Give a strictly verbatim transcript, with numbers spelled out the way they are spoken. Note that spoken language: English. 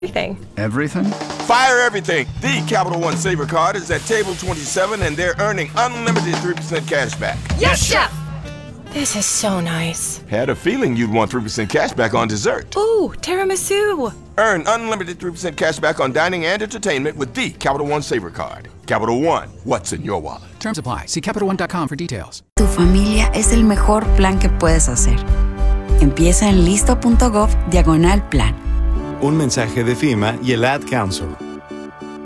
Everything. Everything? Fire everything. The Capital One Saver Card is at table twenty-seven, and they're earning unlimited three percent cash back. Yes, Chef! This is so nice. Had a feeling you'd want three percent cash back on dessert. Ooh, tiramisu. Earn unlimited three percent cash back on dining and entertainment with the Capital One Saver Card. Capital One, what's in your wallet? Terms apply. See Capital One dot com for details. Tu familia es el mejor plan que puedes hacer. Empieza en listo punto gov diagonal plan. Un mensaje de FEMA y el Ad Council.